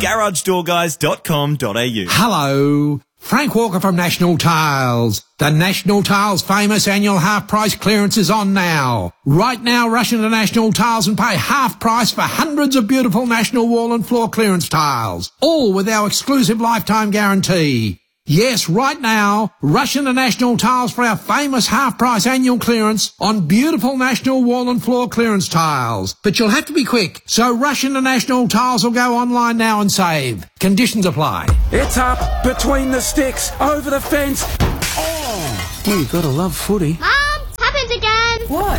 GarageDoorGuys.com.au. Hello, Frank Walker from National Tiles. The National Tiles famous annual half price clearance is on now. Right now, rush into National Tiles and pay half price for hundreds of beautiful National wall and floor clearance tiles, all with our exclusive lifetime guarantee. Yes, right now, rush into National Tiles for our famous half-price annual clearance on beautiful National wall and floor clearance tiles. But you'll have to be quick, so rush into National Tiles or go online now and save. Conditions apply. It's up, between the sticks, over the fence. Oh! Well, you've got to love footy. Mum, it's happened again. What?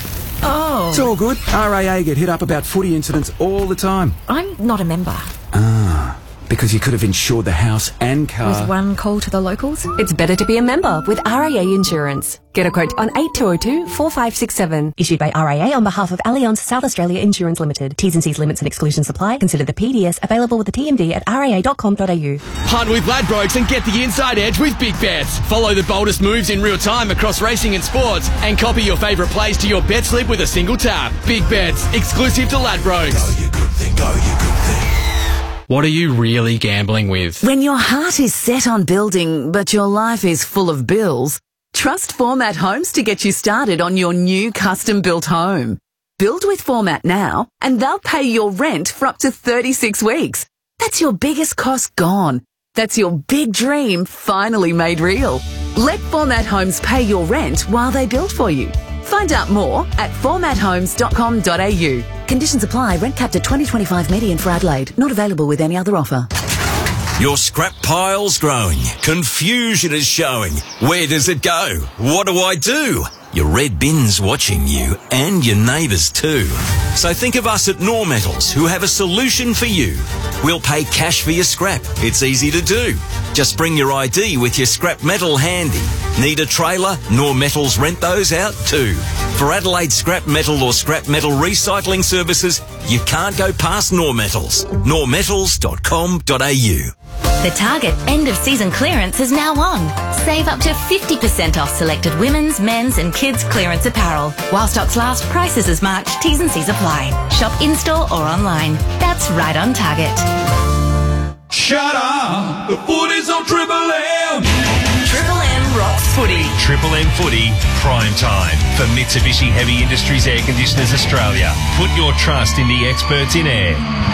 Oh. It's all good. RAA get hit up about footy incidents all the time. I'm not a member. Ah. Because you could have insured the house and car. With one call to the locals? It's better to be a member with RAA Insurance. Get a quote on 8202-4567. Issued by RAA on behalf of Allianz South Australia Insurance Limited. T's and C's limits and exclusions apply. Consider the PDS available with the TMD at raa.com.au. Hunt with Ladbrokes and get the inside edge with Big Bets. Follow the boldest moves in real time across racing and sports and copy your favourite plays to your bet slip with a single tap. Big Bets, exclusive to Ladbrokes. Go you good thing, go you good thing. What are you really gambling with? When your heart is set on building, but your life is full of bills, trust Format Homes to get you started on your new custom-built home. Build with Format now, and they'll pay your rent for up to 36 weeks. That's your biggest cost gone. That's your big dream finally made real. Let Format Homes pay your rent while they build for you. Find out more at formathomes.com.au. Conditions apply. Rent capped at 2025 median for Adelaide. Not available with any other offer. Your scrap pile's growing. Confusion is showing. Where does it go? What do I do? Your red bin's watching you and your neighbours too. So think of us at Nor Metals, who have a solution for you. We'll pay cash for your scrap. It's easy to do. Just bring your ID with your scrap metal handy. Need a trailer? Nor Metals rent those out too. For Adelaide scrap metal or scrap metal recycling services, you can't go past Nor Metals. normetals.com.au. The Target end-of-season clearance is now on. Save up to 50% off selected women's, men's and kids' clearance apparel. While stocks last, prices as March. T's and C's apply. Shop in-store or online. That's right on Target. Shut up! The footy's on Triple M! Triple M rocks footy. Triple M Footy, prime time for Mitsubishi Heavy Industries Air Conditioners Australia. Put your trust in the experts in air.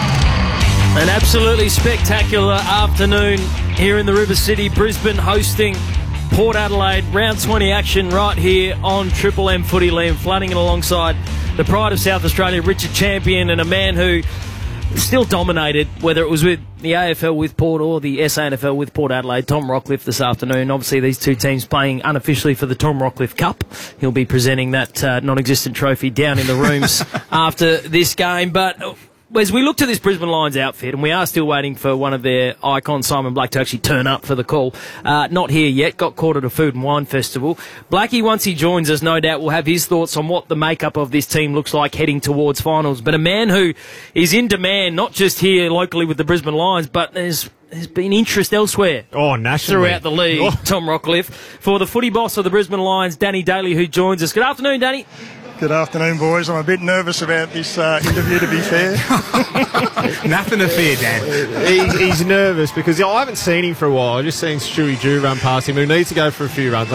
An absolutely spectacular afternoon here in the River City, Brisbane hosting Port Adelaide. Round 20 action right here on Triple M Footy. Liam flooding it alongside the pride of South Australia, Richard Champion, and a man who still dominated, whether it was with the AFL with Port or the SANFL with Port Adelaide, Tom Rockcliffe this afternoon. Obviously, these two teams playing unofficially for the Tom Rockcliffe Cup. He'll be presenting that non-existent trophy down in the rooms after this game. But as we look to this Brisbane Lions outfit, and we are still waiting for one of their icons, Simon Black, to actually turn up for the call. Not here yet, got caught at a food and wine festival. Blackie, once he joins us, no doubt will have his thoughts on what the makeup of this team looks like heading towards finals. But a man who is in demand, not just here locally with the Brisbane Lions, but there's been interest elsewhere. Oh, nationally. Throughout the league, Tom Rockcliffe. For the footy boss of the Brisbane Lions, Danny Daly, who joins us. Good afternoon, Danny. Good afternoon, boys. I'm a bit nervous about this interview, to be fair. Nothing to fear, Dan. He's nervous because I haven't seen him for a while. I've just seen Stewie Jew run past him, who needs to go for a few runs.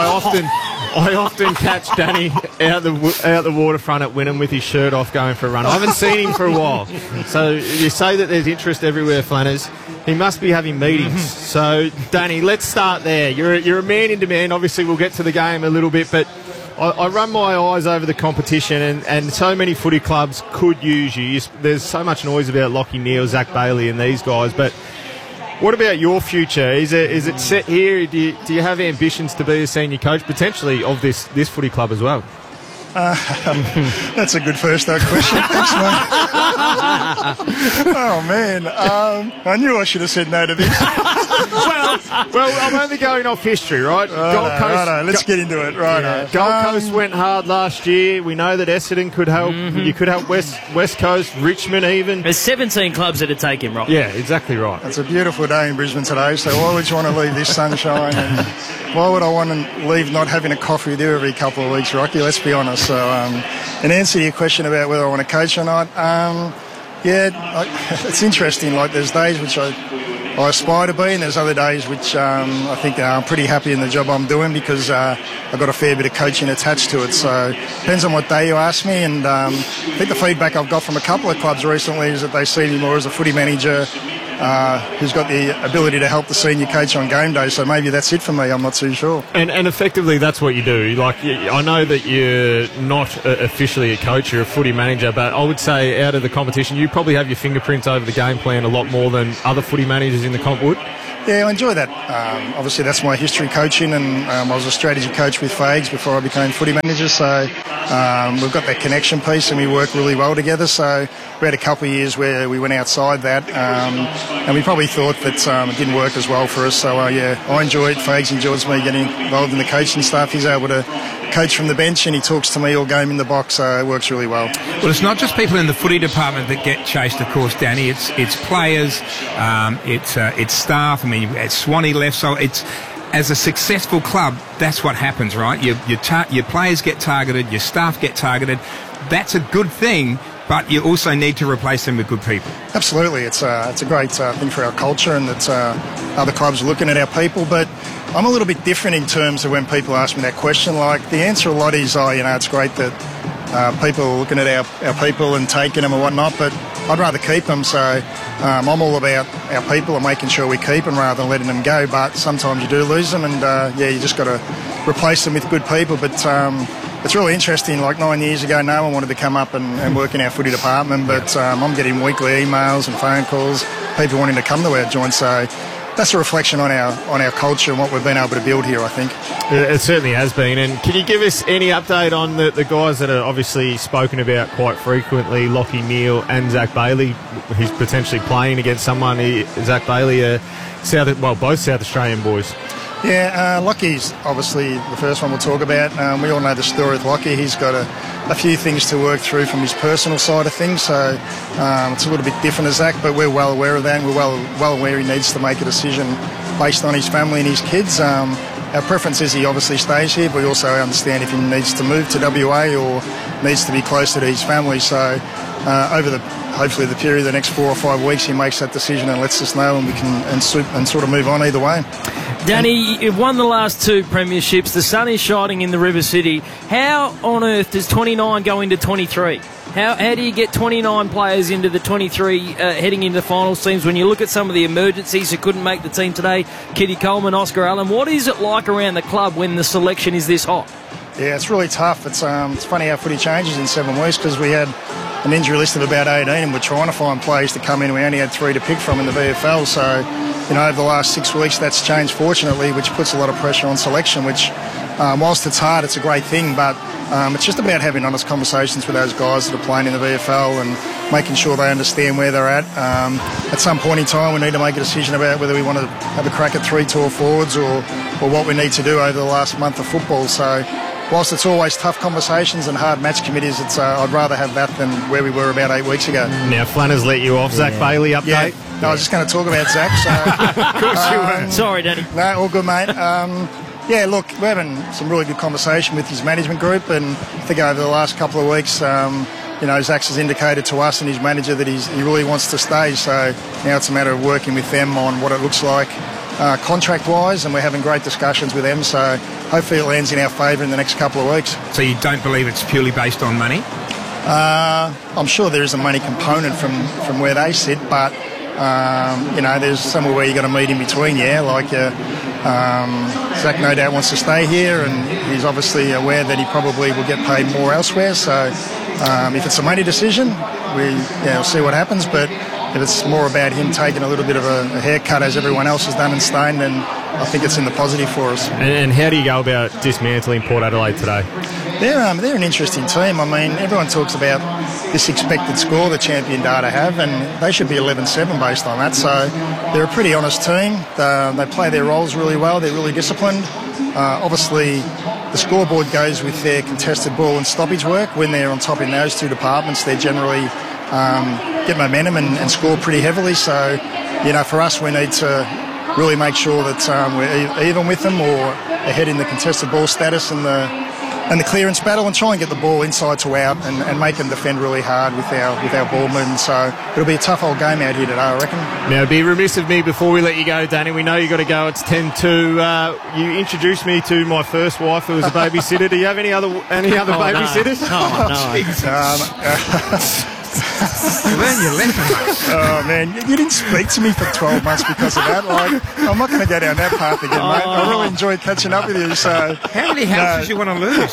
I often catch Danny out the waterfront at Wynnum with his shirt off going for a run. I haven't seen him for a while. So you say that there's interest everywhere, Flanners. He must be having meetings. So, Danny, let's start there. You're a man in demand. Obviously, we'll get to the game a little bit, but I run my eyes over the competition, and so many footy clubs could use you. There's so much noise about Lachie Neale, Zach Bailey and these guys, but what about your future? Is it set here? Do you have ambitions to be a senior coach, potentially, of this footy club as well? That's a good first question. Thanks, mate. Oh, man. I knew I should have said no to this. Well, I'm only going off history, right? Gold Coast. Let's get into it. Right. Yeah. Gold Coast went hard last year. We know that Essendon could help. You could help West Coast, Richmond even. There's 17 clubs that are taking, Rock. Yeah, exactly right. It's a beautiful day in Brisbane today, so why would you want to leave this sunshine? And why would I want to leave not having a coffee with you every couple of weeks, Rocky? Let's be honest. So, in answer to your question about whether I want to coach or not, It's interesting. Like, there's days which I aspire to be, and there's other days which I think I'm pretty happy in the job I'm doing because I've got a fair bit of coaching attached to it. So depends on what day you ask me. And I think the feedback I've got from a couple of clubs recently is that they see me more as a footy manager who's got the ability to help the senior coach on game day. So maybe that's it for me. I'm not too sure. And effectively, that's what you do. Like, I know that you're not officially a coach, you're a footy manager, but I would say out of the competition, you probably have your fingerprints over the game plan a lot more than other footy managers in the comp would. Yeah, I enjoy that. Obviously, that's my history coaching, and I was a strategy coach with Fags before I became footy manager, so we've got that connection piece and we work really well together. So we had a couple of years where we went outside that, and we probably thought that it didn't work as well for us. So, I enjoy it. Fags enjoys me getting involved in the coaching stuff. He's able to coach from the bench and he talks to me all game in the box, so it works really well. Well, it's not just people in the footy department that get chased, of course, Danny. It's players, it's staff. I mean, Swanee left, so it's, as a successful club, that's what happens, right? Your players get targeted, your staff get targeted. That's a good thing, but you also need to replace them with good people. Absolutely. It's a great thing for our culture, and that other clubs are looking at our people. But I'm a little bit different in terms of when people ask me that question. Like, the answer a lot is, it's great that people are looking at our people and taking them and whatnot, but I'd rather keep them. So I'm all about our people and making sure we keep them rather than letting them go. But sometimes you do lose them, and you just got to replace them with good people. But it's really interesting. Like 9 years ago, no one wanted to come up and work in our footy department, but I'm getting weekly emails and phone calls, people wanting to come to our joint. So that's a reflection on our culture and what we've been able to build here, I think. It certainly has been. And can you give us any update on the guys that are obviously spoken about quite frequently, Lachie Neale and Zach Bailey? He's potentially playing against someone. Zach Bailey, both South Australian boys. Yeah, Lachie's obviously the first one we'll talk about. We all know the story with Lachie. He's got a few things to work through from his personal side of things, so it's a little bit different as Zach, but we're well aware of that, and we're well aware he needs to make a decision based on his family and his kids. Our preference is he obviously stays here, but we also understand if he needs to move to WA or needs to be closer to his family. So over hopefully the period of the next 4 or 5 weeks, he makes that decision and lets us know, and we can and sort of move on either way. Danny, you've won the last 2 premierships. The sun is shining in the River City. How on earth does 29 go into 23? How do you get 29 players into the 23 heading into the finals teams when you look at some of the emergencies who couldn't make the team today? Kitty Coleman, Oscar Allen. What is it like around the club when the selection is this hot? Yeah, it's really tough. It's funny how footy changes in 7 weeks, because we had an injury list of about 18 and we're trying to find players to come in. We only had 3 to pick from in the VFL, so over the last 6 weeks that's changed, fortunately, which puts a lot of pressure on selection, which whilst it's hard, it's a great thing, but it's just about having honest conversations with those guys that are playing in the VFL and making sure they understand where they're at. At some point in time, we need to make a decision about whether we want to have a crack at 3 tall forwards or what we need to do over the last month of football. So whilst it's always tough conversations and hard match committees, I'd rather have that than where we were about 8 weeks ago. Now, Flanners let you off. Zach Bailey update? Yeah. No, I was just going to talk about Zach. So, of course you were. Sorry, Danny. No, all good, mate. Look, we're having some really good conversation with his management group, and I think over the last couple of weeks, Zach's has indicated to us and his manager that he really wants to stay. So now it's a matter of working with them on what it looks like contract-wise, and we're having great discussions with them. So hopefully it lands in our favour in the next couple of weeks. So you don't believe it's purely based on money? I'm sure there is a money component from where they sit, but there's somewhere where you got to meet in between. Zach no doubt wants to stay here, and he's obviously aware that he probably will get paid more elsewhere. So if it's a money decision, we'll see what happens. But if it's more about him taking a little bit of a haircut as everyone else has done in Stein, then I think it's in the positive for us. And how do you go about dismantling Port Adelaide today? They're an interesting team. I mean, everyone talks about this expected score that Champion Data have, and they should be 11-7 based on that. So they're a pretty honest team. They play their roles really well. They're really disciplined. Obviously, the scoreboard goes with their contested ball and stoppage work. When they're on top in those 2 departments, they generally get momentum and score pretty heavily. So, for us, we need to really make sure that we're even with them or ahead in the contested ball status and the the clearance battle and try and get the ball inside to out and make them defend really hard with our ball movement. So it'll be a tough old game out here today, I reckon. Now, it'd be remiss of me before we let you go, Danny. We know you got to go. It's 10-2. You introduced me to my first wife, who was a babysitter. Do you have any other babysitters? No. Learn your lesson. Oh man, you didn't speak to me for 12 months because of that. Like, I'm not going to go down that path again, mate. I really enjoyed catching up with you. So, how many houses you want to lose?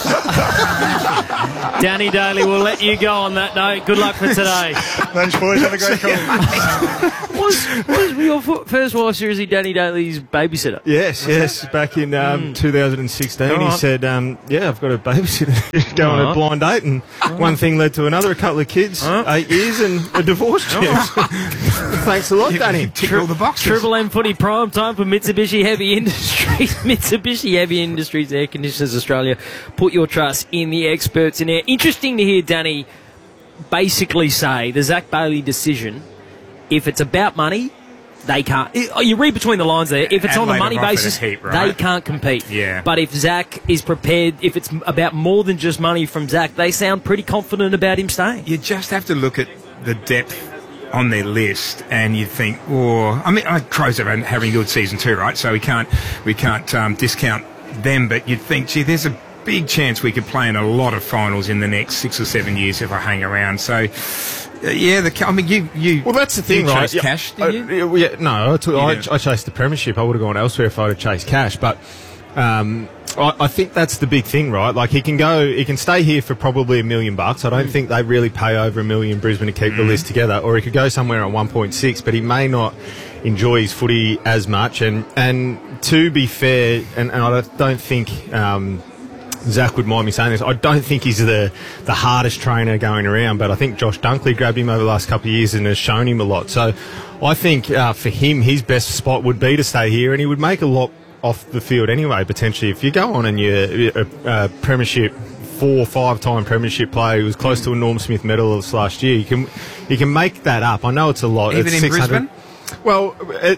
Danny Daly, we'll let you go on that note. Good luck for today. Thanks, boys. Have a great call. Was your first wife seriously Danny Daly's babysitter? Yes. Back in 2016, he said, I've got a babysitter. Go on a blind date, and one thing led to another. A couple of kids, 8 years, and a divorce. Thanks a lot, Danny. Tick all the boxes. Triple M Footy prime time for Mitsubishi Heavy Industries. Mitsubishi Heavy Industries Air Conditioners Australia. Put your trust in the experts in air. Interesting to hear Danny basically say the Zach Bailey decision. If it's about money, they can't. You read between the lines there. If it's on a money basis, they can't compete. Yeah. But if Zach is prepared, if it's about more than just money from Zach, they sound pretty confident about him staying. You just have to look at the depth on their list, and you think, Crows are having a good season too, right? So we can't discount them. But you'd think, gee, there's a big chance we could play in a lot of finals in the next 6 or 7 years if I hang around. So, you. Well, that's the thing, right? Chased cash, did you? I chased the premiership. I would have gone elsewhere if I'd have chased cash, but I think that's the big thing, right? Like, he can stay here for probably $1 million. I don't think they really pay over $1 million in Brisbane to keep the list together, or he could go somewhere at 1.6, but he may not enjoy his footy as much. And to be fair, and I don't think Zach would mind me saying this, I don't think he's the hardest trainer going around, but I think Josh Dunkley grabbed him over the last couple of years and has shown him a lot. So I think for him, his best spot would be to stay here, and he would make a lot off the field anyway, potentially. If you go on and you're a premiership, 4 or 5 time premiership player who was close to a Norm Smith medalist last year, you can make that up. I know it's a lot. Even it's in Brisbane? Well,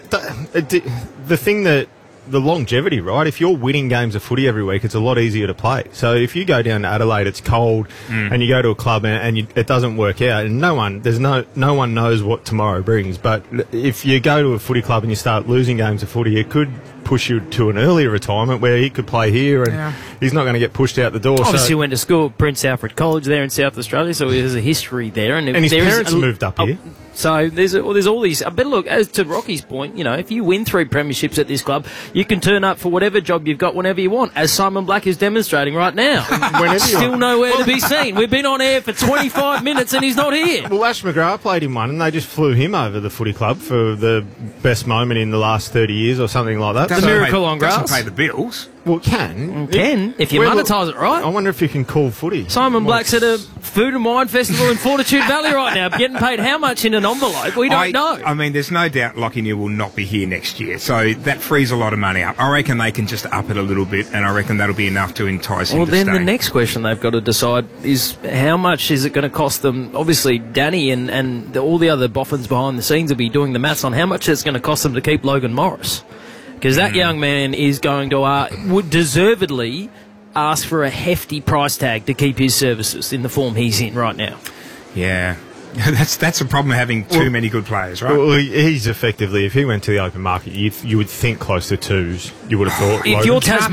the thing that the longevity, right? If you're winning games of footy every week, it's a lot easier to play. So if you go down to Adelaide, it's cold, and you go to a club and it doesn't work out, and no one knows what tomorrow brings. But if you go to a footy club and you start losing games of footy, it could push you to an earlier retirement where he could play here, and he's not going to get pushed out the door. Obviously, he went to school at Prince Alfred College there in South Australia, so there's a history there. And his parents moved up here. So there's all these. But look, as to Rocky's point, if you win 3 premierships at this club, you can turn up for whatever job you've got whenever you want, as Simon Black is demonstrating right now. Still nowhere to be seen. We've been on air for 25 minutes and he's not here. Well, Ash McGrath played in one, and they just flew him over the footy club for the best moment in the last 30 years or something like that. The miracle on grass. Doesn't pay the bills. Well, it can. If you monetise it right. I wonder if you can call footy. Simon Black's at a food and wine festival in Fortitude Valley right now, getting paid how much in an envelope? We don't know. I mean, there's no doubt Lachie Neale will not be here next year, so that frees a lot of money up. I reckon they can just up it a little bit, and I reckon that'll be enough to entice him to stay. Well, then the next question they've got to decide is how much is it going to cost them? Obviously, Danny and all the other boffins behind the scenes will be doing the maths on how much it's going to cost them to keep Logan Morris. Because that young man is going to, would deservedly ask for a hefty price tag to keep his services in the form he's in right now. Yeah. That's a problem having too many good players, right? Well, he's effectively, if he went to the open market, you would think close to 2s, you would have thought. If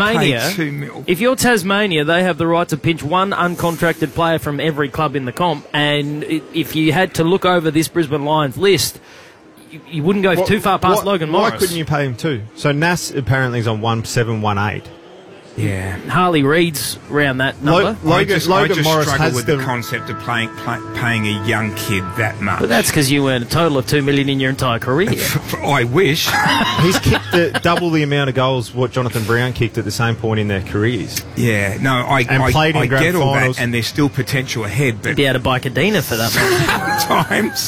you're Tasmania, they have the right to pinch 1 uncontracted player from every club in the comp, and if you had to look over this Brisbane Lions list, you wouldn't go too far past Logan Morris. Why couldn't you pay him 2? So Nas apparently is on 1.718. Yeah, Harley Reid's around that number. Logan Morris struggle with the concept of paying a young kid that much. But that's because you earned a total of $2 million in your entire career. I wish. He's kicked double the amount of goals what Jonathan Brown kicked at the same point in their careers. Yeah, no, I get all that, and there's still potential ahead. But you'd be able to buy Cadena for that.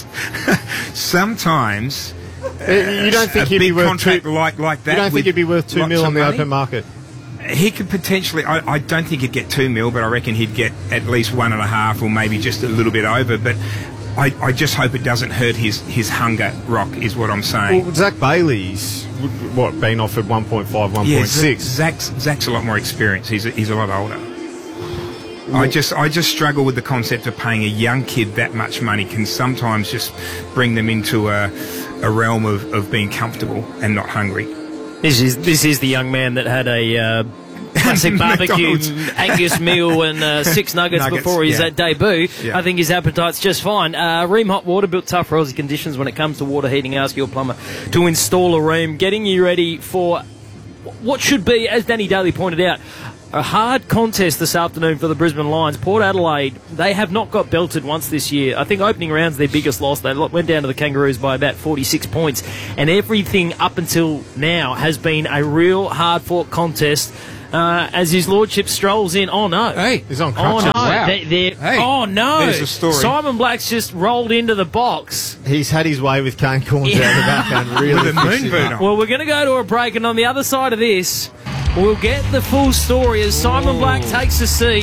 Sometimes. You don't think he'd be worth contract like that? You don't think he'd be worth $2 million on the open market? He could potentially. I don't think he'd get $2 million, but I reckon he'd get at least 1.5, or maybe just a little bit over. But I just hope it doesn't hurt his hunger. Rock is what I'm saying. Well, Zach Bailey's been offered 1.5, 1.6. Yeah, Zach's a lot more experienced. He's a lot older. I just struggle with the concept of paying a young kid that much money can sometimes just bring them into a realm of being comfortable and not hungry. This is the young man that had a classic barbecue Angus meal and 6 nuggets before his debut. Yeah. I think his appetite's just fine. Ream Hot Water, built tough for Aussie conditions when it comes to water heating. Ask your plumber to install a Ream, getting you ready for what should be, as Danny Daly pointed out, a hard contest this afternoon for the Brisbane Lions. Port Adelaide, they have not got belted once this year. I think opening round's their biggest loss. They went down to the Kangaroos by about 46 points. And everything up until now has been a real hard-fought contest. As his lordship strolls in. Oh, no. Hey, he's on crutches. Oh, no. Wow. Hey, oh, no. There's a story. Simon Black's just rolled into the box. He's had his way with cane corns out the back and really with a moon boot on. Well, we're going to go to a break, and on the other side of this, we'll get the full story as Simon Black takes a seat.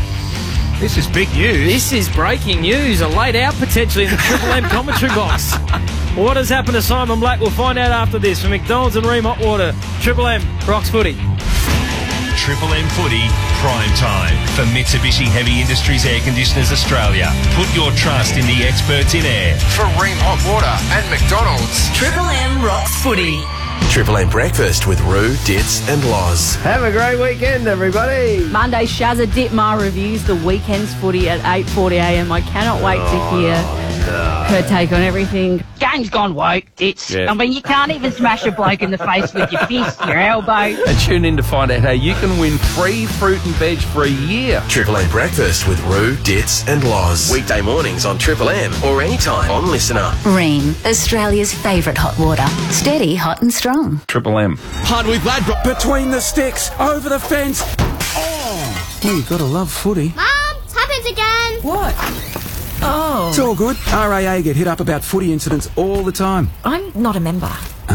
This is big news. This is breaking news. A late out potentially in the Triple M commentary box. What has happened to Simon Black? We'll find out after this. From McDonald's and Ream Hot Water, Triple M rocks footy. Triple M Footy, prime time for Mitsubishi Heavy Industries Air Conditioners Australia. Put your trust in the experts in air. For Ream Hot Water and McDonald's. Triple M rocks footy. Triple M breakfast with Roo, Ditz and Loz. Have a great weekend, everybody. Monday, Shazza Ditmar reviews the weekend's footy at 8:40am. I cannot wait to hear her take on everything. Game's gone woke, Ditz. Yeah. I mean, you can't even smash a bloke in the face with your fist, your elbow. And tune in to find out how you can win free fruit and veg for a year. Triple M breakfast with Roo, Ditz and Loz. Weekday mornings on Triple M or anytime on Listener. Ream, Australia's favourite hot water. Steady, hot and strong. Triple M. Punt with Ladbroke. Between the sticks, over the fence. Oh! Well, you gotta love footy. Mum, it's happened again. What? Oh. It's all good. RAA get hit up about footy incidents all the time. I'm not a member.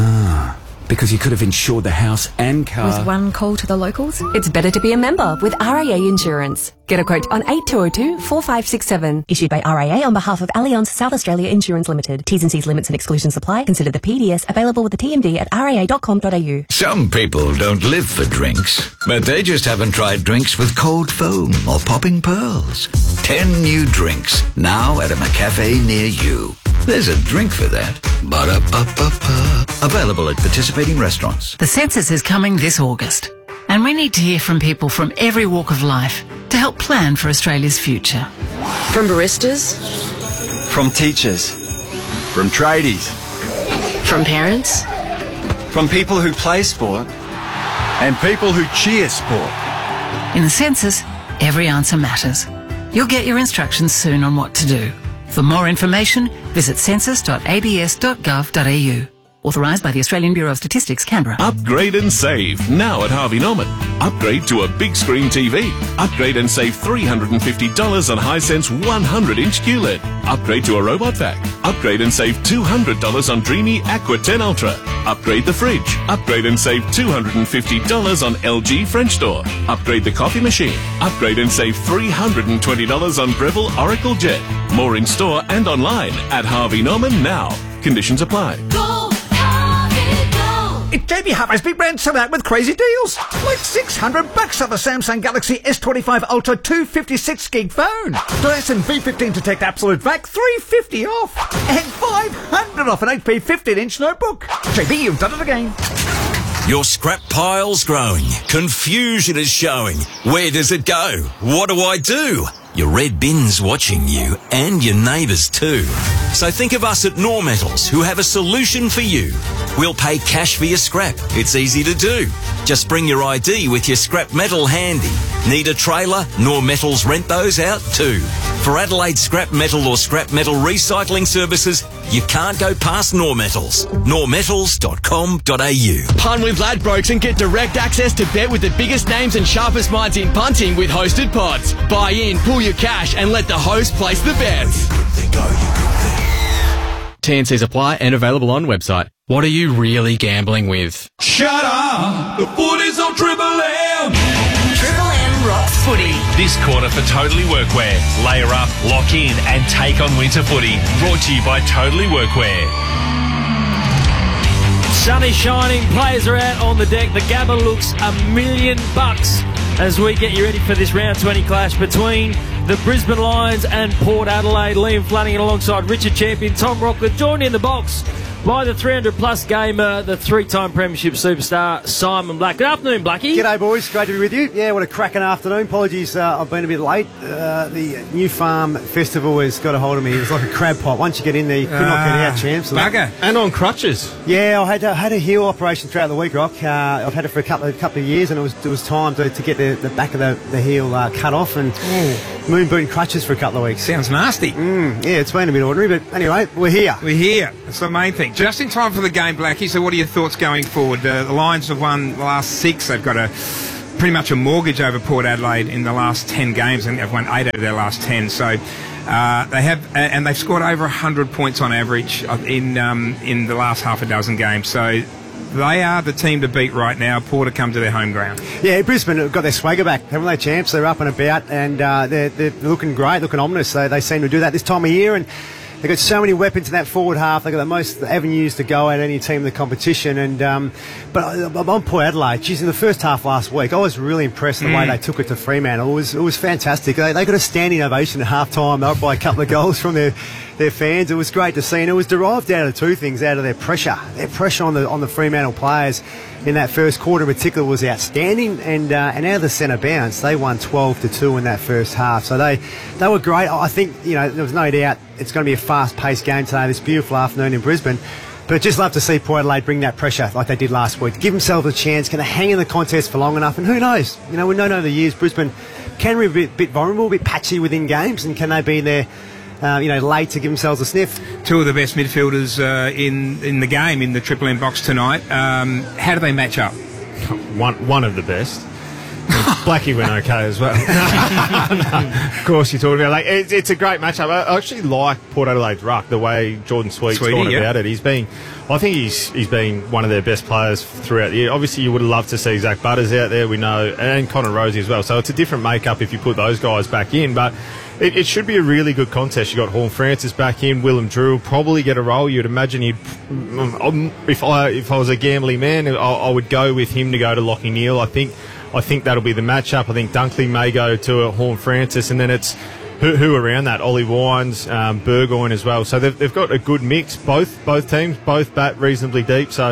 Because you could have insured the house and car. With one call to the locals, it's better to be a member with RAA Insurance. Get a quote on 8202 4567. Issued by RAA on behalf of Allianz South Australia Insurance Limited. T's and C's limits and exclusions apply. Consider the PDS available with the TMD at raa.com.au. Some people don't live for drinks, but they just haven't tried drinks with cold foam or popping pearls. 10 new drinks now at a McCafe near you. There's a drink for that. Ba-da-ba-ba-ba. Available at participating restaurants. The census is coming this August, and we need to hear from people from every walk of life to help plan for Australia's future. From baristas, from teachers, from tradies, from parents, from people who play sport, and people who cheer sport. In the census, every answer matters. You'll get your instructions soon on what to do. For more information, visit census.abs.gov.au. Authorised by the Australian Bureau of Statistics, Canberra. Upgrade and save now at Harvey Norman. Upgrade to a big screen TV. Upgrade and save $350 on Hisense 100-inch QLED. Upgrade to a robot vac. Upgrade and save $200 on Dreamy Aqua 10 Ultra. Upgrade the fridge. Upgrade and save $250 on LG French door. Upgrade the coffee machine. Upgrade and save $320 on Breville Oracle Jet. More in store and online at Harvey Norman now. Conditions apply. It's JB Hi-Fi's big brand sell out with crazy deals. Like $600 on the Samsung Galaxy S25 Ultra 256 gig phone. Dyson V15 Detect Absolute Vac, $350 off. And $500 off an HP 15-inch notebook. JB, you've done it again. Your scrap pile's growing. Confusion is showing. Where does it go? What do I do? Your red bin's watching you and your neighbours too. So think of us at Nor Metals, who have a solution for you. We'll pay cash for your scrap. It's easy to do. Just bring your ID with your scrap metal handy. Need a trailer? Nor Metals rent those out too. For Adelaide scrap metal or scrap metal recycling services, you can't go past Nor Metals. normetals.com.au. Pun with Ladbrokes and get direct access to bet with the biggest names and sharpest minds in punting with hosted pods. Buy in, pull your cash and let the host place the bets. TNCs apply and available on website. What are you really gambling with? Shut up! The footy's on Triple M! Triple M rocks footy. This quarter for Totally Workwear. Layer up, lock in and take on winter footy. Brought to you by Totally Workwear. Sun is shining, players are out on the deck. The Gabba looks $1 million as we get you ready for this round 20 clash between the Brisbane Lions and Port Adelaide. Liam Flanagan alongside Richard Champion, Tom Rockler, joined in the box by the 300-plus gamer, the three-time premiership superstar, Simon Black. Good afternoon, Blackie. G'day, boys. Great to be with you. Yeah, what a cracking afternoon. Apologies, I've been a bit late. The New Farm Festival has got a hold of me. It was like a crab pot. Once you get in there, you could not get out, champs. Bugger. And on crutches. Yeah, I had a heel operation throughout the week, Rock. I've had it for a couple of years, and it was time to get the back of the heel cut off and moon boot and crutches for a couple of weeks. Sounds nasty. Yeah, it's been a bit ordinary, but anyway, we're here. We're here. That's the main thing. Just in time for the game, Blackie. So what are your thoughts going forward? The Lions have won the last 6. They've got pretty much a mortgage over Port Adelaide in the last 10 games, and they've won 8 out of their last 10. So they have, and they've scored over 100 points on average in the last half a dozen games. So they are the team to beat right now. Port have come to their home ground. Yeah, Brisbane have got their swagger back, haven't they, champs? They're up and about, and they're looking great, looking ominous. They seem to do that this time of year, and they've got so many weapons in that forward half. They've got the most avenues to go at any team in the competition. And but on Port Adelaide, geez, in the first half last week, I was really impressed the way they took it to Fremantle. It was fantastic. They got a standing ovation at half time. They were up by a couple of goals from their fans. It was great to see, and it was derived out of two things: out of their pressure on the Fremantle players in that first quarter in particular was outstanding, and out of the centre bounce, they won 12-2 in that first half. So they were great. I think there was no doubt it's going to be a fast-paced game today, this beautiful afternoon in Brisbane. But just love to see Port Adelaide bring that pressure like they did last week. Give themselves a chance. Can they hang in the contest for long enough? And who knows? We don't know over the years Brisbane can be a bit vulnerable, a bit patchy within games, and can they be there late to give themselves a sniff? Two of the best midfielders in the game in the Triple M box tonight. How do they match up? One of the best. Blackie went okay as well. Of course, you're talking about it's a great matchup. I actually like Port Adelaide's ruck, the way Jordan Sweet's gone about it. I think he's been one of their best players throughout the year. Obviously, you would have loved to see Zach Butters out there, we know, and Connor Rosie as well. So it's a different makeup if you put those guys back in, but it should be a really good contest. You got Horn Francis back in, Willem Drew will probably get a role. You'd imagine if I was a gambling man, I would go with him to go to Lachie Neale. I think that'll be the matchup. I think Dunkley may go to a Horn Francis, and then it's who around that, Ollie Wines, Burgoyne as well. So they've got a good mix. Both teams, both bat reasonably deep. So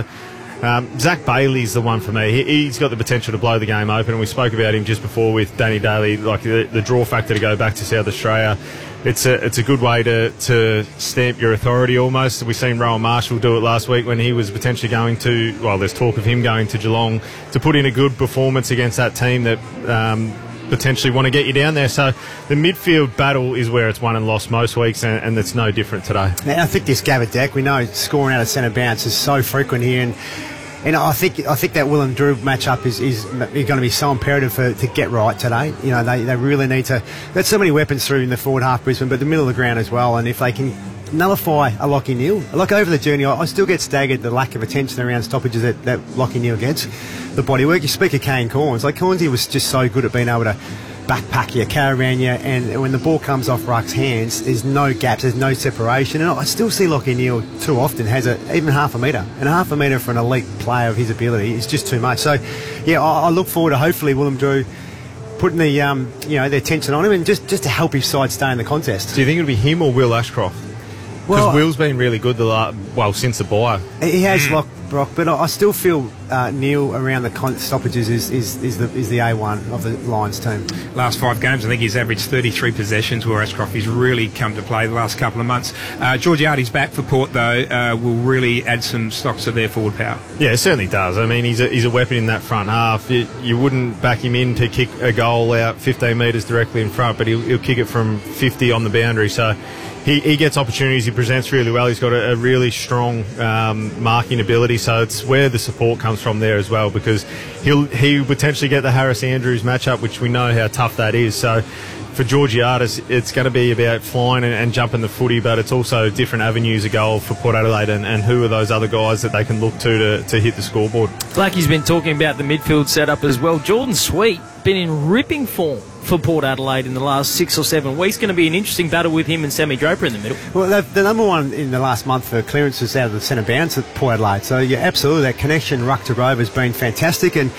Zach Bailey's the one for me. He's got the potential to blow the game open, and we spoke about him just before with Danny Daly, like the draw factor to go back to South Australia. It's a good way to stamp your authority almost. We've seen Rowan Marshall do it last week when he was potentially going to, there's talk of him going to Geelong to put in a good performance against that team that potentially want to get you down there. So the midfield battle is where it's won and lost most weeks, and it's no different today. And I think this Gavin Deck, we know scoring out of centre bounce is so frequent here, and I think that Willem Drew matchup is going to be so imperative to get right today. They really need to. There's so many weapons through in the forward half Brisbane, but the middle of the ground as well. And if they can nullify a Lachie Neale, like over the journey, I still get staggered the lack of attention around stoppages that Lachie Neale gets. The bodywork. You speak of Kane Corns, Cornsy was just so good at being able to backpack you, caravan you, and when the ball comes off Ruck's hands, there's no gaps, there's no separation. And I still see Lachie Neale too often has even half a metre, and half a metre for an elite player of his ability is just too much. So, yeah, I look forward to hopefully Willem Drew putting the their tension on him, and just to help his side stay in the contest. Do you think it'll be him or Will Ashcroft? Because Will's been really good since the bye. He has, Brock, but I still feel Neale around the stoppages is the A1 of the Lions team. Last 5 games, I think he's averaged 33 possessions, where Ashcroft has really come to play the last couple of months. Georgiades back for Port, though, will really add some stocks to their forward power. Yeah, it certainly does. I mean, he's a weapon in that front half. You wouldn't back him in to kick a goal out 15 metres directly in front, but he'll kick it from 50 on the boundary. So he gets opportunities. He presents really well. He's got a really strong marking ability. So it's where the support comes from there as well, because he'll potentially get the Harris Andrews matchup, which we know how tough that is. So for Georgiades, it's going to be about flying and jumping the footy, but it's also different avenues of goal for Port Adelaide, and who are those other guys that they can look to hit the scoreboard. Blackie's been talking about the midfield setup as well. Jordan Sweet been in ripping form for Port Adelaide in the last 6 or 7 weeks. Going to be an interesting battle with him and Sammy Draper in the middle. Well, the number one in the last month for clearances out of the centre bounce at Port Adelaide. So, yeah, absolutely, that connection ruck to rover has been fantastic, and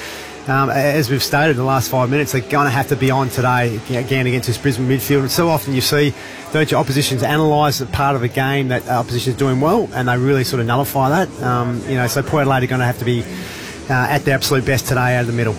as we've stated in the last 5 minutes, they're going to have to be on today again against this Brisbane midfield. And so often you see, don't you, oppositions analyse the part of a game that opposition is doing well, and they really sort of nullify that. So Port Adelaide are going to have to be at their absolute best today out of the middle.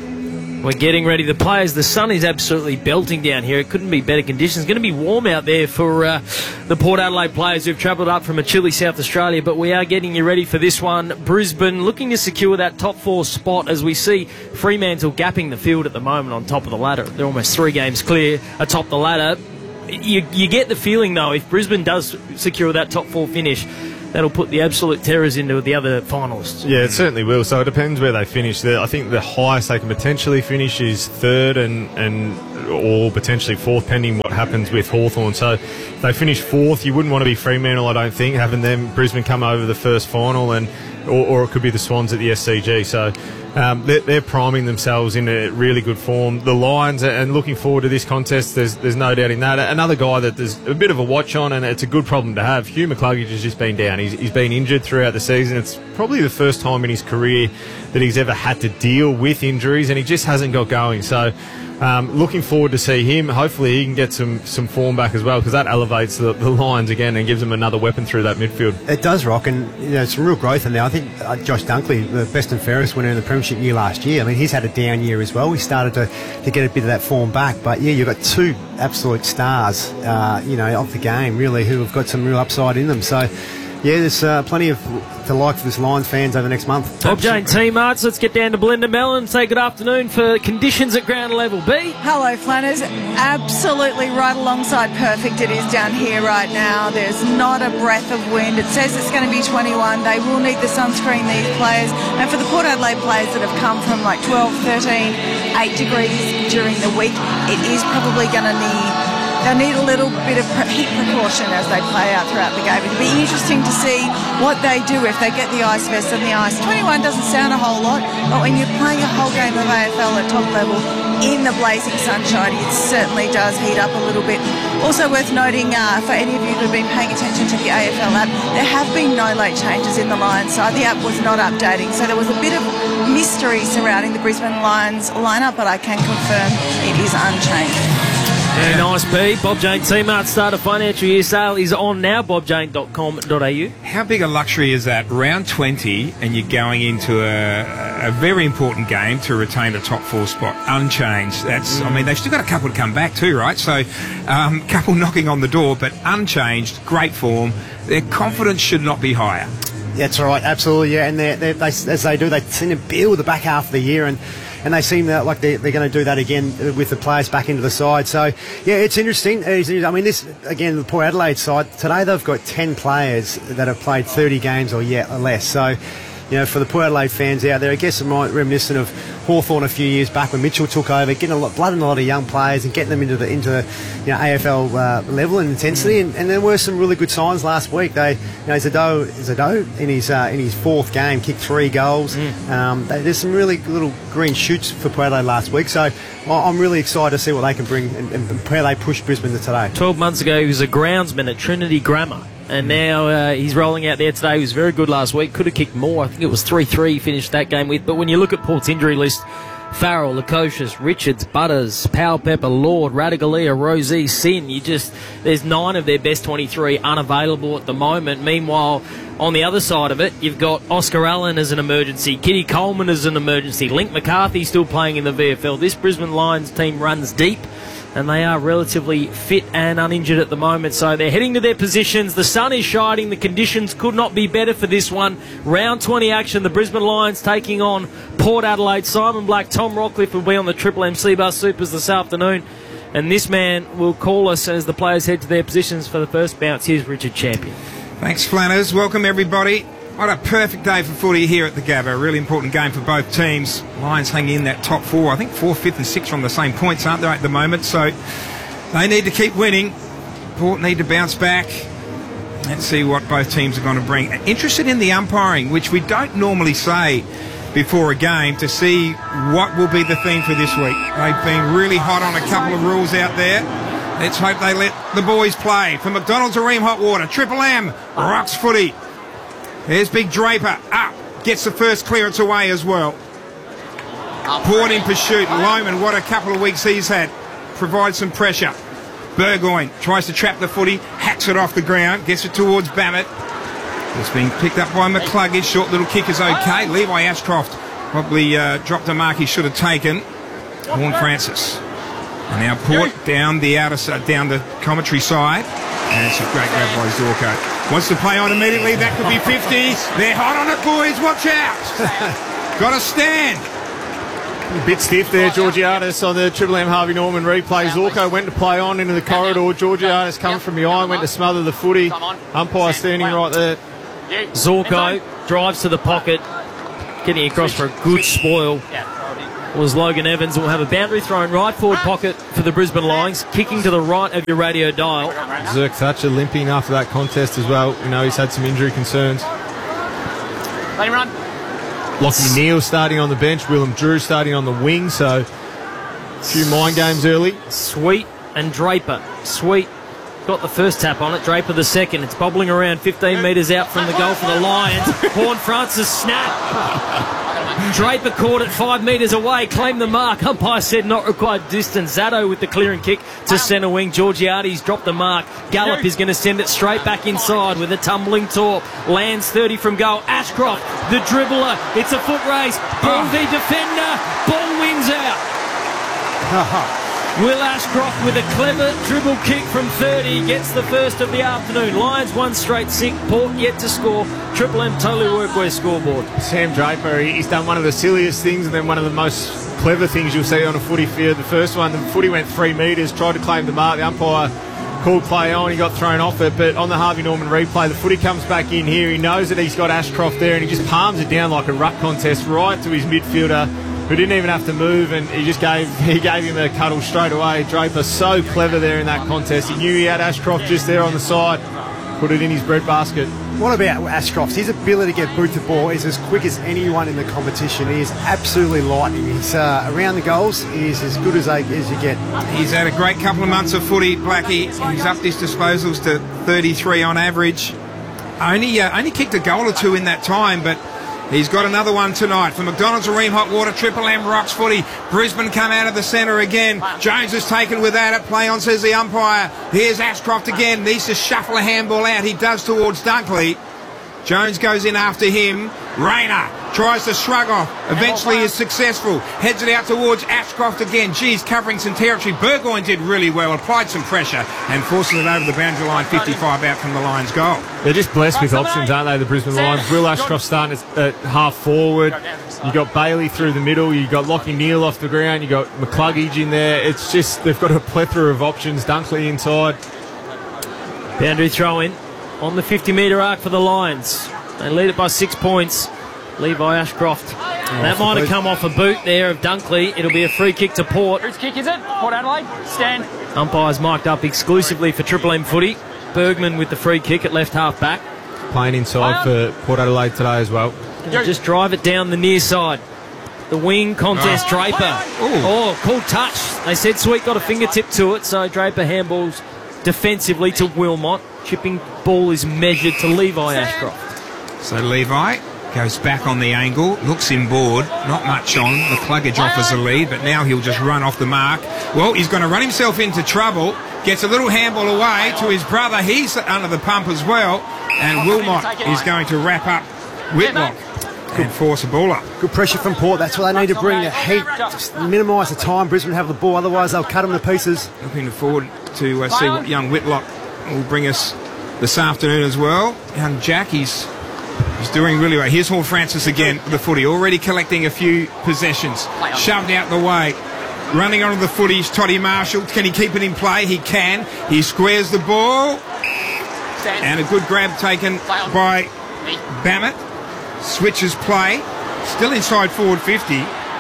We're getting ready. The players, the sun is absolutely belting down here. It couldn't be better conditions. It's going to be warm out there for the Port Adelaide players who've travelled up from a chilly South Australia, but we are getting you ready for this one. Brisbane looking to secure that top 4 spot as we see Fremantle gapping the field at the moment on top of the ladder. They're almost 3 games clear atop the ladder. You get the feeling, though, if Brisbane does secure that top 4 finish, that'll put the absolute terrors into the other finalists. Yeah, it certainly will. So it depends where they finish. I think the highest they can potentially finish is 3rd and or potentially 4th, pending what happens with Hawthorn. So if they finish 4th, you wouldn't want to be Fremantle, I don't think, having them Brisbane come over the first final, or it could be the Swans at the SCG. So they're priming themselves in a really good form. The Lions, and looking forward to this contest, there's no doubt in that. Another guy that there's a bit of a watch on, and it's a good problem to have. Hugh McCluggage has just been down. He's been injured throughout the season. It's probably the first time in his career that he's ever had to deal with injuries, and he just hasn't got going. So looking forward to see him. Hopefully he can get some form back as well, because that elevates the Lions again and gives them another weapon through that midfield. It does, Rock, and some real growth in there. I think Josh Dunkley, the best and fairest winner in the Premiership year last year, I mean, he's had a down year as well. He started to get a bit of that form back, but yeah, you've got 2 absolute stars of the game really who have got some real upside in them. So yeah, there's plenty to like for this Lions fans over the next month. Bob Jane T-Marts, let's get down to Belinda Mellon. Say good afternoon for conditions at ground level. B. Hello, Flanners. Absolutely right alongside perfect it is down here right now. There's not a breath of wind. It says it's going to be 21. They will need the sunscreen, these players. And for the Port Adelaide players that have come from like 12, 13, 8 degrees during the week, it is probably going to They'll need a little bit of heat precaution as they play out throughout the game. It'll be interesting to see what they do if they get the ice vest and the ice. 21 doesn't sound a whole lot, but when you're playing a whole game of AFL at top level in the blazing sunshine, it certainly does heat up a little bit. Also worth noting, for any of you who have been paying attention to the AFL app, there have been no late changes in the Lions side. The app was not updating, so there was a bit of mystery surrounding the Brisbane Lions lineup, but I can confirm it is unchanged. Very nice, B. Bob Jane T-Mart starter financial year sale is on now, bobjane.com.au. How big a luxury is that? Round 20 and you're going into a very important game to retain a top 4 spot unchanged. I mean, they've still got a couple to come back too, right? So couple knocking on the door, but unchanged, great form. Their confidence should not be higher. That's right, absolutely, yeah. And as they do, they seem to build the back half of the year, and they seem like they're going to do that again with the players back into the side. So, yeah, it's interesting. I mean, this, again, the Port Adelaide side, today they've got 10 players that have played 30 games or less. So, for the Port Adelaide fans out there, I guess it might reminiscent of Hawthorn a few years back when Mitchell took over, getting blooding a lot of young players and getting them into AFL level and intensity. And there were some really good signs last week. Zado in his 4th game kicked 3 goals. There's some really little green shoots for Port Adelaide last week. So I'm really excited to see what they can bring and where they push Brisbane to today. 12 months ago, he was a groundsman at Trinity Grammar. And now he's rolling out there today. He was very good last week. Could have kicked more. I think it was 3-3 finished that game with. But when you look at Port's injury list, Farrell, Lukosius, Richards, Butters, Powell Pepper, Lord, Radigalia, Rosie, Sin. There's 9 of their best 23 unavailable at the moment. Meanwhile, on the other side of it, you've got Oscar Allen as an emergency, Kitty Coleman as an emergency, Link McCarthy still playing in the VFL. This Brisbane Lions team runs deep, and they are relatively fit and uninjured at the moment, so they're heading to their positions. The sun is shining. The conditions could not be better for this one. Round 20 action. The Brisbane Lions taking on Port Adelaide. Simon Black, Tom Rockcliffe will be on the Triple M C-Bus Supers this afternoon, and this man will call us as the players head to their positions for the first bounce. Here's Richard Champion. Thanks, Flanners. Welcome, everybody. What a perfect day for footy here at the Gabba. A really important game for both teams. Lions hanging in that top 4. I think 4th, 5th and 6th are on the same points, aren't they, at the moment? So they need to keep winning. Port need to bounce back. Let's see what both teams are going to bring. Interested in the umpiring, which we don't normally say before a game, to see what will be the theme for this week. They've been really hot on a couple of rules out there. Let's hope they let the boys play. For McDonald's Areem Hot Water, Triple M, Rocks Footy. There's Big Draper, up, gets the first clearance away as well. Port in pursuit. Lohmann, what a couple of weeks he's had. Provides some pressure. Burgoyne tries to trap the footy, hacks it off the ground, gets it towards Bammett. It's being picked up by McCluggage. Short little kick is okay. Levi Ashcroft probably dropped a mark he should have taken. Horn Francis. And now Port down the outer side, down the commentary side. And it's a great grab by Zorko. Wants to play on immediately. That could be 50. They're hot on it, boys. Watch out. Got to stand. A bit stiff there, Georgiades on the Triple M Harvey Norman replay. Zorko went to play on into the corridor. Georgiades coming from behind, went to smother the footy. Umpire standing right there. Zorko drives to the pocket, getting across for a good spoil. Was Logan Evans. Will have a boundary thrown right forward pocket for the Brisbane Lions, kicking to the right of your radio dial. Zerk Thatcher limping after that contest as well. You know, he's had some injury concerns. Let him run. Lockie Neal starting on the bench, Willem Drew starting on the wing, so a few mind games early. Sweet and Draper. Sweet got the first tap on it, Draper the second. It's bobbling around 15 metres out from the goal for the Lions. Horn Francis snap. Draper caught it 5 metres away, claimed the mark. Umpire said not required distance. Zatto with the clearing kick to centre wing. Georgiades dropped the mark. Gallup is going to send it straight back inside with a tumbling torp. Lands 30 from goal. Ashcroft, the dribbler. It's a foot race. Ball v defender. Ball wins out. Will Ashcroft with a clever dribble kick from 30 gets the first of the afternoon. Lions 1 straight sink. Port yet to score. Triple M totally workwear scoreboard. Sam Draper, he's done one of the silliest things and then one of the most clever things you'll see on a footy field. The first one, the footy went 3 metres, tried to claim the mark. The umpire called play on, he got thrown off it, but on the Harvey Norman replay, the footy comes back in here. He knows that he's got Ashcroft there and he just palms it down like a ruck contest right to his midfielder, who didn't even have to move, and he gave him a cuddle straight away. Draper so clever there in that contest. He knew he had Ashcroft just there on the side, put it in his breadbasket. What about Ashcroft? His ability to get boot to ball is as quick as anyone in the competition. He is absolutely lightning. He's around the goals. He's as good as you get. He's had a great couple of months of footy, Blackie. He's upped his disposals to 33 on average. Only kicked a goal or two in that time, but he's got another one tonight for McDonald's Areem Hot Water. Triple M rocks footy. Brisbane come out of the centre again. Jones is taken without it. Play on, says the umpire. Here's Ashcroft again. Needs to shuffle a handball out. He does towards Dunkley. Jones goes in after him. Rayner tries to shrug off. Eventually is successful. Heads it out towards Ashcroft again. Geez, covering some territory. Burgoyne did really well. Applied some pressure and forces it over the boundary line. 55 out from the Lions' goal. They're just blessed with options, aren't they, the Brisbane Lions? Will Ashcroft starting at half forward. You got Bailey through the middle. You got Lockie Neal off the ground. You got McCluggage in there. It's just they've got a plethora of options. Dunkley inside. Boundary throw in on the 50-metre arc for the Lions. They lead it by 6 points. Levi Ashcroft. That might have come off a boot there of Dunkley. It'll be a free kick to Port. Whose kick is it? Port Adelaide. Stand. Umpires mic'd up exclusively for Triple M footy. Bergman with the free kick at left half back. Playing inside for Port Adelaide today as well. Just drive it down the near side. The wing contest, Draper. Oh, cool touch. They said Sweet got a fingertip to it, so Draper handballs defensively to Wilmot. Chipping ball is measured to Levi Ashcroft. So Levi goes back on the angle, looks inboard, not much on. McCluggage offers a lead, but now he'll just run off the mark. Well, he's going to run himself into trouble. Gets a little handball away to his brother. He's under the pump as well. And Wilmot is going to wrap up Whitlock and force a ball up. Good pressure from Port. That's what they need to bring the heat. Just minimise the time Brisbane have the ball. Otherwise, they'll cut them to pieces. Looking forward to see what young Whitlock will bring us this afternoon as well. Young Jack, he's doing really well. Here's Horn Francis again with the footy. Already collecting a few possessions. Shoved out the way. Running onto the footy is Toddy Marshall. Can he keep it in play? He can. He squares the ball. And a good grab taken by Bammett. Switches play. Still inside forward 50.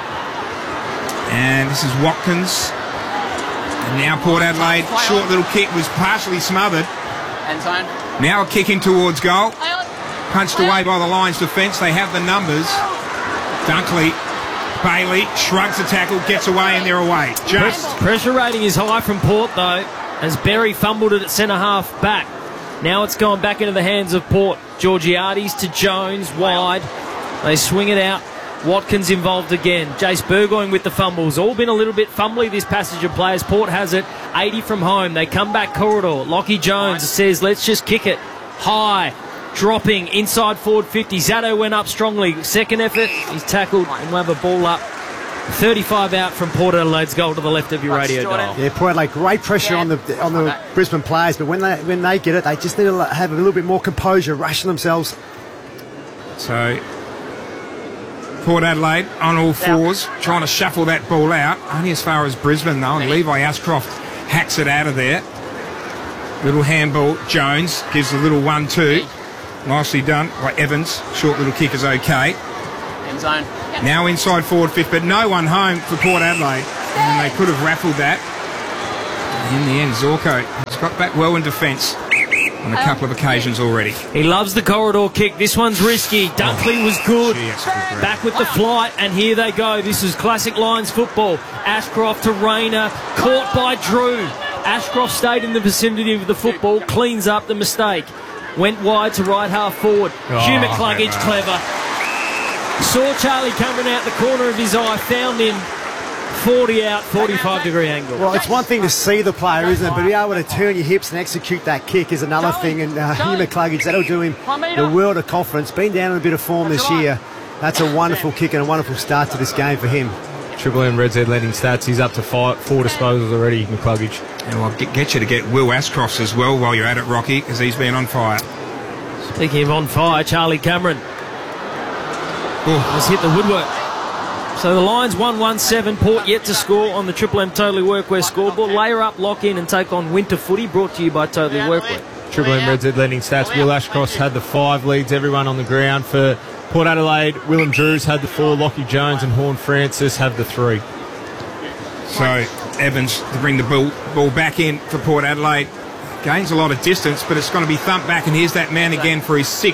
And this is Watkins. And now Port Adelaide. Short little kick was partially smothered. Now a kick in towards goal. Punched away by the Lions defence. They have the numbers. Dunkley. Bailey shrugs the tackle, gets away, and they're away. Pressure rating is high from Port, though, as Berry fumbled it at centre half back. Now it's gone back into the hands of Port. Georgiades to Jones, wide. They swing it out Watkins involved again. Jace Burgoyne with the fumbles. All been a little bit fumbly, this passage of players. Port has it. 80 from home. They come back corridor. Lockie Jones says, let's just kick it high. Dropping inside forward 50. Zato went up strongly. Second effort. He's tackled and we'll have a ball up. 35 out from Port Adelaide's goal to the left of your radio dial. Yeah, Port Adelaide, great pressure on the Brisbane players, but when they get it, they just need to have a little bit more composure, ration themselves. So Port Adelaide on all fours, trying to shuffle that ball out. Only as far as Brisbane though, and Levi Ashcroft hacks it out of there. Little handball. Jones gives a little 1-2. Nicely done by Evans. Short little kick is okay. End zone. Now inside forward fifth, but no one home for Port Adelaide. And they could have raffled that. In the end, Zorko has got back well in defence on a couple of occasions already. He loves the corridor kick. This one's risky. Dunkley was good. Back with the flight, and here they go. This is classic Lions football. Ashcroft to Rayner, caught by Drew. Ashcroft stayed in the vicinity of the football, cleans up the mistake. Went wide to right half forward. Hugh McCluggage, clever. Saw Charlie Cameron out the corner of his eye, found him 40 out, 45-degree angle. Well, it's one thing to see the player, isn't it? But to be able to turn your hips and execute that kick is another thing. And Hugh McCluggage, that'll do him the world of confidence. Been down in a bit of form this year. That's a wonderful kick and a wonderful start to this game for him. Triple M Red Z leading stats. He's up to 4 disposals already, McCluggage. And I'll get you to get Will Ashcroft as well while you're at it, Rocky, because he's been on fire. Speaking of on fire, Charlie Cameron has hit the woodwork. So the Lions 1-1-7. Port yet to score on the Triple M Totally Workwear scoreboard. Layer up, lock in and take on Winter Footy, brought to you by Totally Workwear. Triple M Red Z leading stats. Will Ashcroft had the 5 leads, everyone on the ground. For Port Adelaide, Willem Drews had the 4, Lockie Jones and Horn Francis have the 3. So Evans to bring the ball back in for Port Adelaide. Gains a lot of distance, but it's going to be thumped back, and here's that man again for his 6th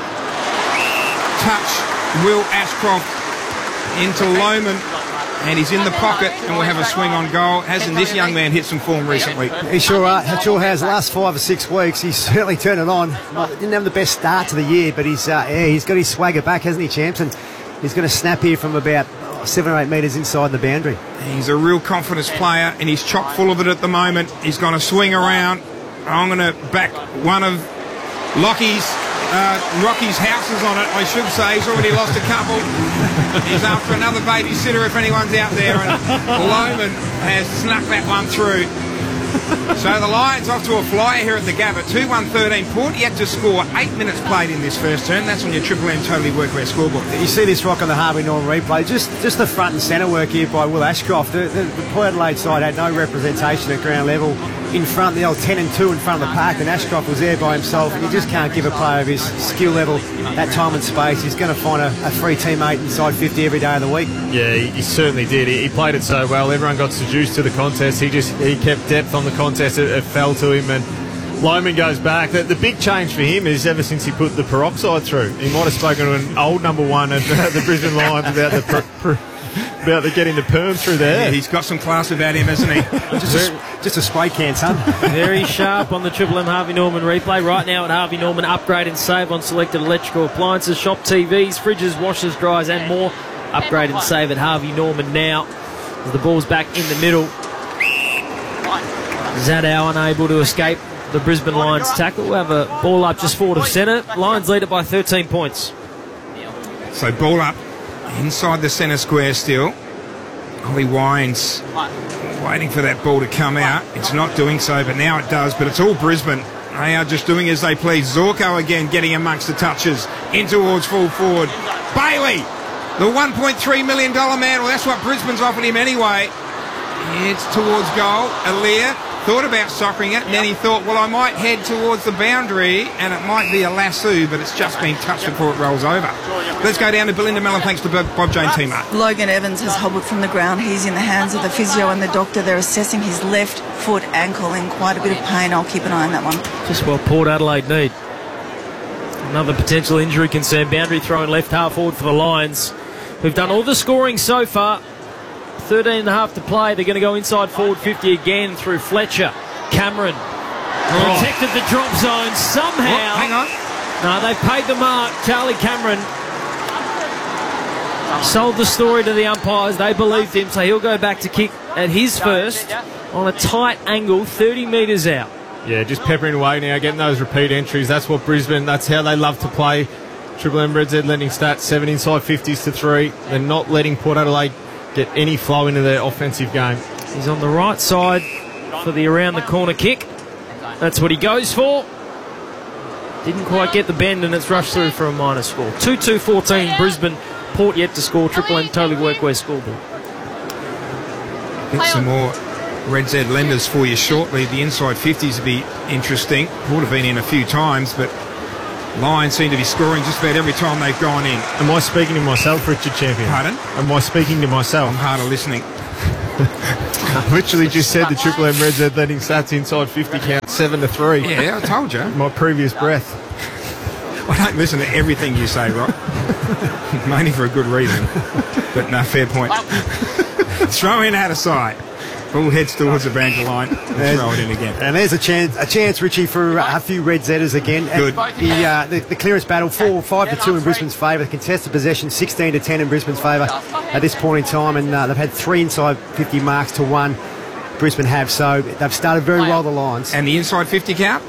touch. Will Ashcroft into Lohman, and he's in the pocket, and we'll have a swing on goal. Hasn't this young man hit some form recently? He sure has. The last 5 or 6 weeks, he's certainly turned it on. Didn't have the best start to the year, but he's got his swagger back, hasn't he, champs? And he's going to snap here from about 7 or 8 metres inside the boundary. He's a real confidence player, and he's chock full of it at the moment. He's going to swing around. I'm going to back one of Rocky's houses on it, I should say. He's already lost a couple. He's after another babysitter if anyone's out there, and Lohman has snuck that one through. So the Lions off to a flyer here at the Gabba. 2-1-13. Port yet to score. 8 minutes played in this first turn. That's on your Triple M Totally Workwear scoreboard. You see this rock on the Harvey Norman replay. Just the front and centre work here by Will Ashcroft. The Port Adelaide side had no representation at ground level. In front, the old 10 and 2 in front of the pack, and Ashcroft was there by himself. And you just can't give a player of his skill level that time and space. He's going to find a free teammate inside 50 every day of the week. Yeah, he certainly did. He played it so well. Everyone got seduced to the contest. He kept depth on the contest. It fell to him, and Lohman goes back. The big change for him is ever since he put the peroxide through. He might have spoken to an old number 1 at the Brisbane Lions about the getting the perm through there. Yeah, he's got some class about him, hasn't he? just a spray can, son. Very sharp on the Triple M Harvey Norman replay. Right now at Harvey Norman, upgrade and save on selected electrical appliances, shop TVs, fridges, washers, dryers and more. Upgrade and save at Harvey Norman now. As the ball's back in the middle. Zadao unable to escape the Brisbane Lions tackle. We'll have a ball up just forward of centre. Lions lead it by 13 points. So ball up inside the centre square still. Ollie Wines waiting for that ball to come out. It's not doing so, but now it does. But it's all Brisbane. They are just doing as they please. Zorko again getting amongst the touches. In towards full forward. Bailey, the $1.3 million man. Well, that's what Brisbane's offered him anyway. It's towards goal. Alir thought about soccering it, and then he thought, well, I might head towards the boundary, and it might be a lasso, but it's just been touched before it rolls over. Let's go down to Belinda Mellon, thanks to Bob Jane T-Mart. Logan Evans has hobbled from the ground. He's in the hands of the physio and the doctor. They're assessing his left foot ankle in quite a bit of pain. I'll keep an eye on that one. Just what Port Adelaide need. Another potential injury concern. Boundary throwing left half forward for the Lions, who've done all the scoring so far. 13.5 to play. They're going to go inside forward 50 again through Fletcher. Cameron protected the drop zone somehow. Hang on. No, they've paid the mark. Charlie Cameron Sold the story to the umpires. They believed him, so he'll go back to kick at his first on a tight angle, 30 metres out. Yeah, just peppering away now, getting those repeat entries. That's what Brisbane, that's how they love to play. Triple M Red Z lending stats, 7 inside 50s to 3. They're not letting Port Adelaide get any flow into their offensive game. He's on the right side for the around the corner kick. That's what he goes for. Didn't quite get the bend, and it's rushed through for a minor score. 2-2-14 Brisbane. Port yet to score. Triple M Totally Workwear scoreboard. Get some more Red Z lenders for you shortly. The inside 50s will be interesting. Port have been in a few times, but Lions seem to be scoring just about every time they've gone in. Am I speaking to myself, Richard Champion? Pardon? Am I speaking to myself? I'm hard of listening. I literally just said the Triple M Red Z lending stats inside 50 count 7-3. Yeah, I told you. My previous breath. I don't listen to everything you say, Rob. Mainly for a good reason. But no, fair point. Throw in out of sight. Ball heads towards the bank line. Throw it in again. And there's a chance, Richie, for a few Red Zetters again. Good. The clearance battle, 5-2 in Brisbane's favour. The contested possession, 16-10 in Brisbane's favour at this point in time. And they've had 3 inside 50 marks to 1. Brisbane have, so they've started very well, the Lions. And the inside 50 count?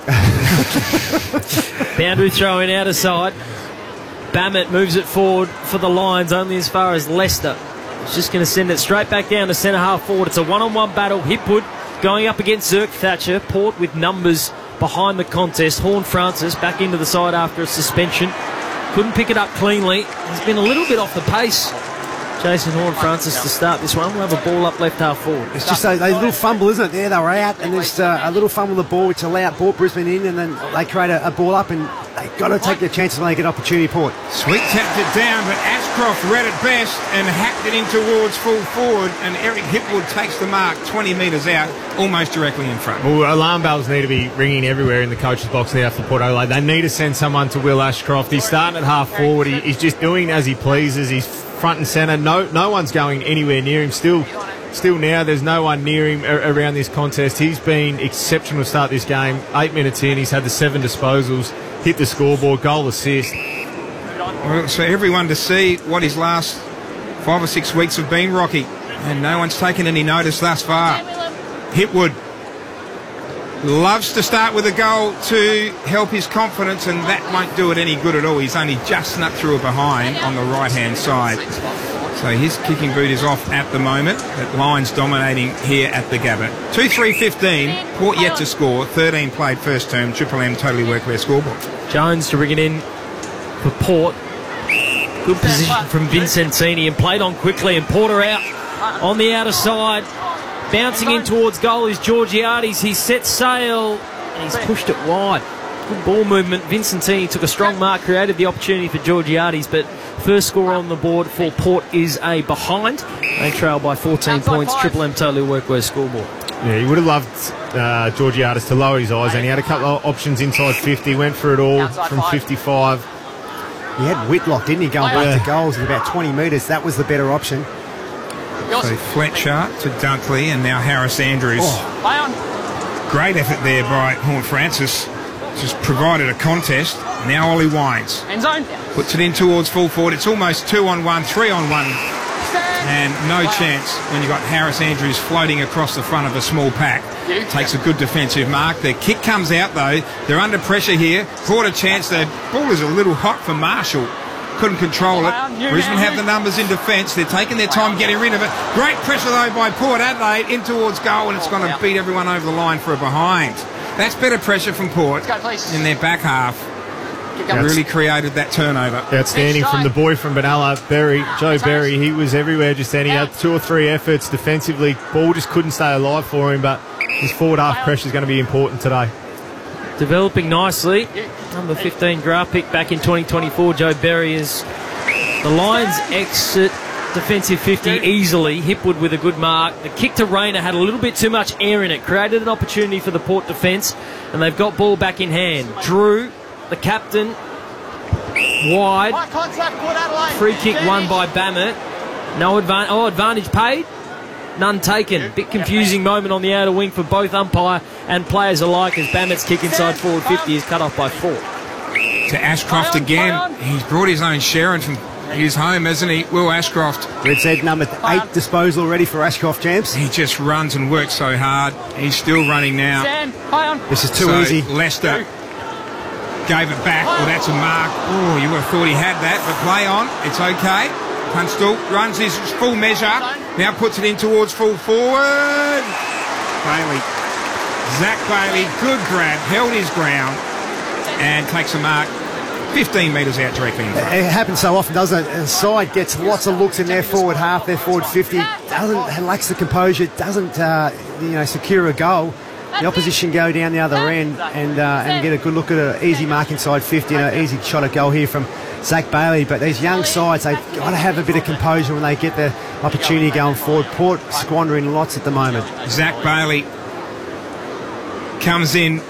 Boundary throwing out of side. Bammett moves it forward for the Lions, only as far as Leicester. He's just going to send it straight back down to centre half forward. It's a one-on-one battle. Hipwood going up against Zirk Thatcher. Port with numbers behind the contest. Horn Francis back into the side after a suspension. Couldn't pick it up cleanly. He's been a little bit off the pace. Jason Horn Francis to start this one. We'll have a ball up left half forward. It's just a little fumble, isn't it? There, they were out, and there's a little fumble of the ball which brought Brisbane in, and then they create a ball up, and they've got to take their chances when they get opportunity, Port. Sweet tapped it down, but Ashcroft read it best and hacked it in towards full forward, and Eric Hipwood takes the mark 20 metres out, almost directly in front. Well, alarm bells need to be ringing everywhere in the coach's box now for Port Adelaide. They need to send someone to Will Ashcroft. He's starting at half forward. He's just doing as he pleases. He's front and centre. No one's going anywhere near him. Still now, there's no one near him around this contest. He's been exceptional to start this game. 8 minutes in, he's had the 7 disposals, hit the scoreboard, goal, assist. Well, so everyone to see what his last 5 or 6 weeks have been, Rocky, and no one's taken any notice thus far. Hipwood loves to start with a goal to help his confidence, and that won't do it any good at all. He's only just snuck through a behind on the right-hand side. So his kicking boot is off at the moment, but Lions dominating here at the Gabba. 2-3-15, Port yet to score, 13 played first term, Triple M Totally Workwear scoreboard. Jones to bring it in for Port. Good position from Vincentini, and played on quickly, and Porter out on the outer side. Bouncing in towards goal is Georgiades. He set sail and he's pushed it wide. Good ball movement. Vincentini took a strong mark, created the opportunity for Georgiades, but first score on the board for Port is a behind. They trail by 14 points. Triple M Totally Workwear scoreboard. Yeah, he would have loved Georgiades to lower his eyes, and he had a couple of options inside 50, went for it all from 55. He had Whitlock, didn't he, going back to goals at about 20 metres. That was the better option. So Fletcher to Dunkley, and now Harris Andrews. Great effort there by Horn Francis. Just provided a contest. Now Ollie Wines puts it in towards full forward. It's almost 2-on-1, 3-on-1, and no chance when you've got Harris Andrews floating across the front of a small pack. Takes a good defensive mark. The kick comes out though. They're under pressure here. Caught a chance. The ball is a little hot for Marshall. Couldn't control it. Brisbane have the numbers in defence. They're taking their time getting rid of it. Great pressure though by Port Adelaide in towards goal, and it's going to beat everyone over the line for a behind. That's better pressure from Port in their back half. Really created that turnover. Outstanding from the boy from Benalla, Joe Berry. He was everywhere just then. He had 2 or 3 efforts defensively. Ball just couldn't stay alive for him, but his forward half pressure is going to be important today. Developing nicely. Number 15 draft pick back in 2024, Joe Berry, is the Lions exit defensive 50 easily. Hipwood with a good mark. The kick to Rayner had a little bit too much air in it. Created an opportunity for the Port defence, and they've got ball back in hand. Drew, the captain, wide. Free kick won by Bammett. No advantage. Oh, advantage paid. None taken. Bit confusing moment on the outer wing for both umpire and players alike, as Bammett's kick inside forward 50 is cut off by 4. To Ashcroft again. He's brought his own share in from He's home, isn't he? Will Ashcroft. Red said number 8 disposal ready for Ashcroft, champs. He just runs and works so hard. He's still running now. Stand. High on. This is too easy. Leicester gave it back. Well, that's a mark. Oh, you would have thought he had that, but play on. It's okay. Tunstall runs his full measure. Now puts it in towards full forward. Bailey. Zach Bailey, good grab, held his ground and takes a mark 15 metres out directly in front. It happens so often, doesn't it? The side gets lots of looks in their forward half, their forward 50. Lacks the composure, doesn't secure a goal. The opposition go down the other end and get a good look at an easy mark inside 50 and an easy shot at goal here from Zach Bailey. But these young sides, they've got to have a bit of composure when they get the opportunity going forward. Port squandering lots at the moment. Zach Bailey comes in